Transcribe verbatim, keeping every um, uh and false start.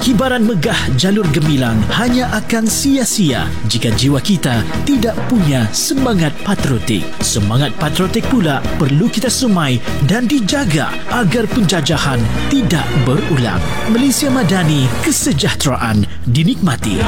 kibaran megah jalur gemilang hanya akan sia-sia jika jiwa kita tidak punya semangat patriotik. Semangat patriotik pula perlu kita sumai dan dijaga agar penjajahan tidak berulang. Malaysia Madani, kesejahteraan dinikmati.